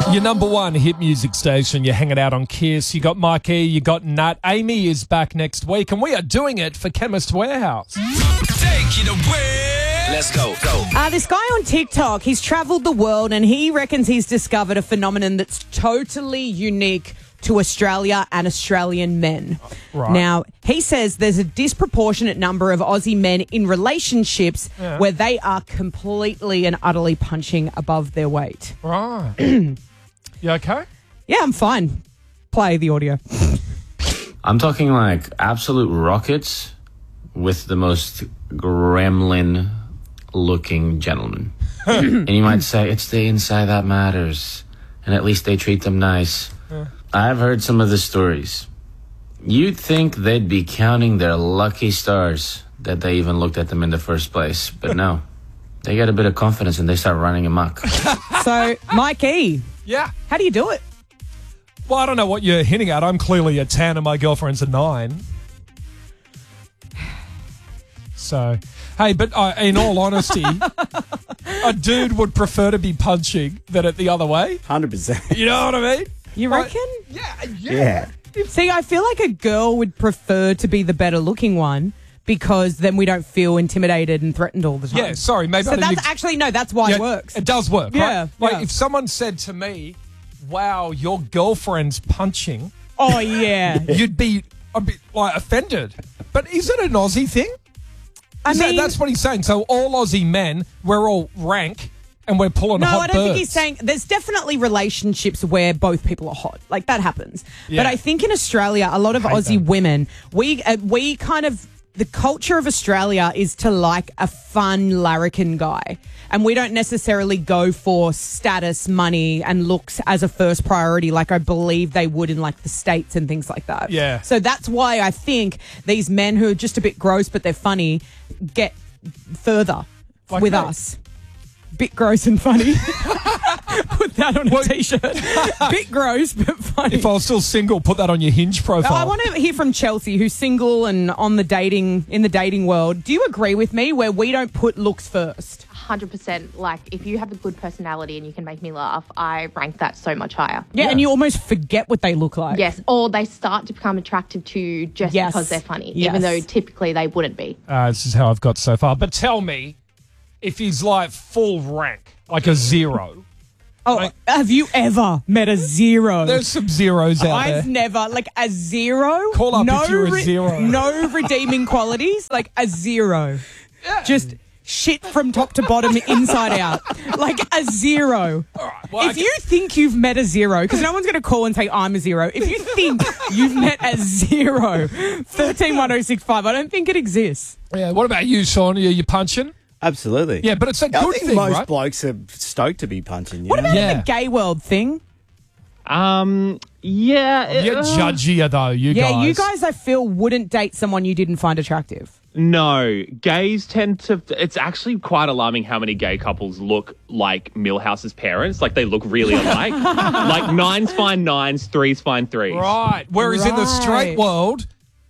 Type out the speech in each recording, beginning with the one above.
Your number one hit music station. You're hanging out on Kiss. You got Mikey, you got Nat. Amy is back next week, and we are doing it for Chemist Warehouse. Take it away. Let's go. This guy on TikTok, he's travelled the world and he reckons he's discovered a phenomenon that's totally unique to Australia and Australian men. Right. Now, he says there's a disproportionate number of Aussie men in relationships where they are completely and utterly punching above their weight. Right. You okay? Yeah, I'm fine. Play the audio. I'm talking like absolute rockets with the most gremlin-looking gentlemen. And you might say, it's the inside that matters, and at least they treat them nice. I've heard some of the stories. You'd think they'd be counting their lucky stars that they even looked at them in the first place, but no. They get a bit of confidence and they start running amok. So, Mikey, Yeah. how do you do it? Well, I don't know what you're hinting at. I'm clearly a 10 and my girlfriend's a 9. So, hey, but in all honesty, a dude would prefer to be punching than it the other way. 100%. You know what I mean? You reckon? Yeah. See, I feel like a girl would prefer to be the better looking one because then we don't feel intimidated and threatened all the time. Yeah, sorry, maybe I So didn't that's actually, no, that's why it works. It does work, Yeah, right? Like yeah. if someone said to me, wow, your girlfriend's punching, Oh, yeah. you'd be a bit like offended. But is it an Aussie thing? That's what he's saying. So all Aussie men, we're all rank and we're pulling No, hot I don't think birds. he's saying there's definitely relationships where both people are hot. Like that happens. Yeah. But I think in Australia, a lot of Aussie women, we kind of, the culture of Australia is to like a fun larrikin guy. And we don't necessarily go for status, money, and looks as a first priority like I believe they would in like the States and things like that. Yeah. So that's why I think these men who are just a bit gross but they're funny get further Like with me. us. Bit gross and funny. Put that on a T-shirt. Bit gross but funny. If I was still single, put that on your Hinge profile. I want to hear from Chelsea, who's single and in the dating world. Do you agree with me where we don't put looks first? 100%. Like, if you have a good personality and you can make me laugh, I rank that so much higher. Yeah, and you almost forget what they look like. Yes, or they start to become attractive to you just Yes. because they're funny, Yes. even though typically they wouldn't be. This is how I've got so far. But tell me, if he's like full rank, like a 0. Oh, Like- have you ever met a 0? There's some zeros out I've there. never, like a 0. Call up if you're a 0. No redeeming qualities, like a 0. Just shit from top to bottom, inside out. Like a 0. Well, If you think you've met a 0, because no one's going to call and say I'm a 0. If you think you've met a 0, 131065, I don't think it exists. yeah, what about you, Sean? Are you punching? Absolutely. Yeah, but it's a I good think thing, most right? blokes are stoked to be punching. You What know? about Yeah. the gay world thing? Yeah. You're judgier, though, you guys. Yeah, you guys, I feel, wouldn't date someone you didn't find attractive. No, gays tend to. It's actually quite alarming how many gay couples look like Millhouse's parents. Like they look really alike. Like 9's fine 9s, 3's fine 3s. Right. Whereas in the Right. straight world,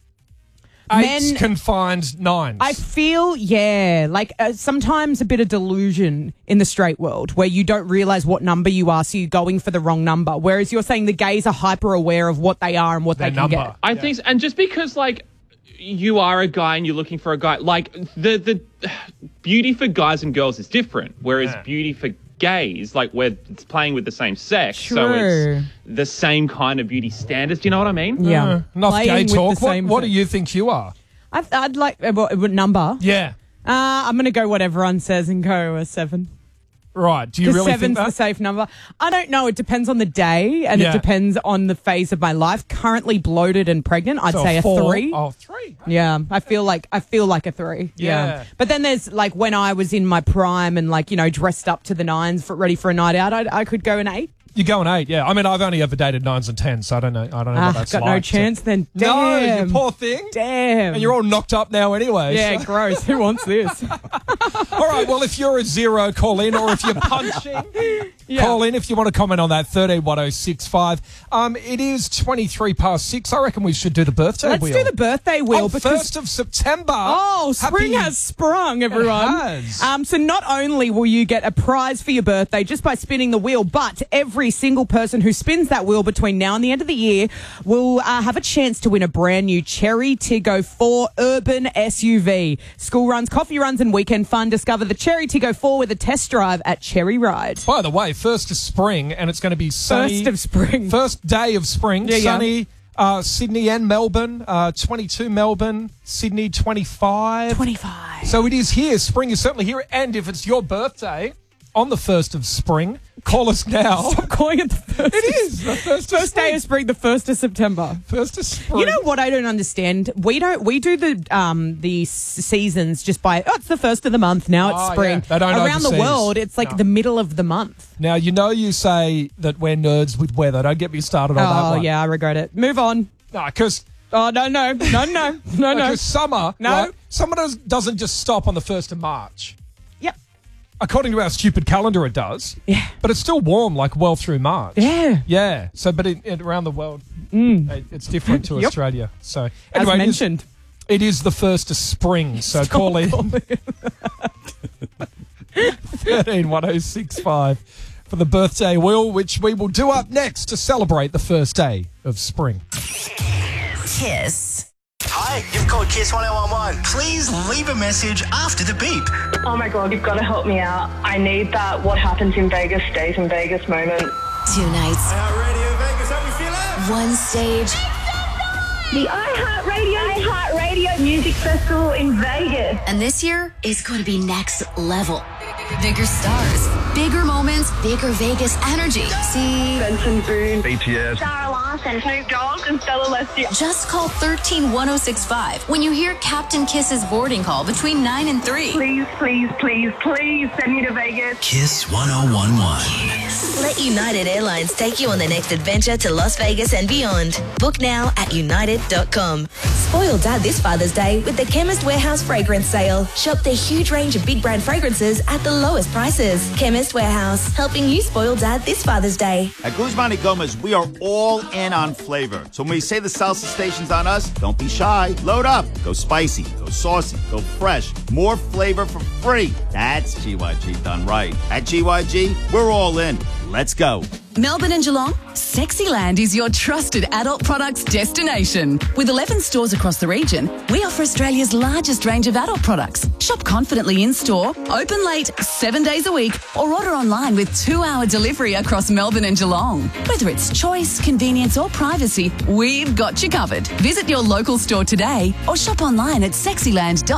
8's Men- can find 9s. I feel, like sometimes a bit of delusion in the straight world where you don't realise what number you are, so you're going for the wrong number. Whereas you're saying the gays are hyper aware of what they are and what Their they can number. get. I think, so. And just because like you are a guy and you're looking for a guy, like the beauty for guys and girls is different. Whereas beauty for gays, like where it's playing with the same sex, so True. it's the same kind of beauty standards. Do you know what I mean? Yeah. Enough Playing gay with talk. the same What do thing. you think you are? I'd like what number? Yeah. I'm going to go what everyone says and go a 7. Right. Do you Because really think 7's the that? safe number. I don't know. It depends on the day and Yeah. it depends on the phase of my life. Currently bloated and pregnant, I'd So say a 4. 3. Oh, 3. Yeah, I feel like a 3. Yeah. But then there's like when I was in my prime and like, dressed up to the nines ready for a night out, I could go an 8. You're going 8, yeah. I mean, I've only ever dated 9s and 10s, so I don't know what that's got like. no chance then. No, Damn. you poor thing. Damn. And you're all knocked up now anyway. Yeah, so- gross. Who wants this? All right, well, if you're a 0, call in, or if you're punching, call in if you want to comment on that, 131065. It is 23 past 6. I reckon we should do the birthday Let's wheel. do the birthday wheel On because 1st of September. Oh, spring Happy- has sprung, everyone. has. So not only will you get a prize for your birthday just by spinning the wheel, but every every single person who spins that wheel between now and the end of the year will have a chance to win a brand new Cherry Tiggo 4 Urban SUV. School runs, coffee runs and weekend fun. Discover the Cherry Tiggo 4 with a test drive at Cherry Ride. By the way, first of spring, and it's going to be sunny. First of spring. First day of spring. Yeah, sunny. Sydney and Melbourne, 22 Melbourne, Sydney 25. 25. So it is here. Spring is certainly here. And if it's your birthday on the 1st of spring, call us now. Stop calling it the first. It is the first day of spring, the 1st of September. 1st of spring. You know what I don't understand? We do the seasons just by, it's the 1st of the month, now it's spring. Yeah. They don't Around the overseas. world, it's like the middle of the month. Now, you say that we're nerds with weather. Don't get me started on that one. Oh, yeah, I regret it. Move on. No, because... Oh, no. Because summer, No. right? Summer doesn't just stop on the 1st of March. Yep. According to our stupid calendar, it does. Yeah. But it's still warm, like well through March. Yeah. Yeah. So, but around the world, it's different to Yep. Australia. So, As anyway, mentioned. it is the 1st of spring. So call in 131065 for the birthday wheel, which we will do up next to celebrate the first day of spring. Kiss. Hi, you've called Kiss 1011. Please leave a message after the beep. Oh my God, you've got to help me out. I need that what happens in Vegas stays in Vegas moment. 2 nights. Radio Vegas, how we feeling? 1 stage. The iHeartRadio Music Festival in Vegas. And this year is going to be next level. Bigger stars, bigger moments, bigger Vegas energy. See, Benson Boone, BTS, Sarah Larson, Snoop Dogg, and Stella Leslie. just call 131065 when you hear Captain Kiss's boarding call between 9 and 3. Please send me to Vegas. Kiss 1011. Let United Airlines take you on the next adventure to Las Vegas and beyond. Book now at united.com. Spoil Dad this Father's Day with the Chemist Warehouse fragrance sale. Shop their huge range of big brand fragrances at the lowest prices. Chemist Warehouse, helping you spoil Dad this Father's Day. At Guzman y Gomez, we are all in on flavor. So when we say the salsa station's on us, don't be shy. Load up. Go spicy, go saucy, go fresh. More flavor for free. That's GYG done right. At GYG, we're all in. Let's go. Melbourne and Geelong, Sexyland is your trusted adult products destination. With 11 stores across the region, we offer Australia's largest range of adult products. Shop confidently in-store, open late, 7 days a week, or order online with 2-hour delivery across Melbourne and Geelong. Whether it's choice, convenience, or privacy, we've got you covered. Visit your local store today or shop online at sexyland.com.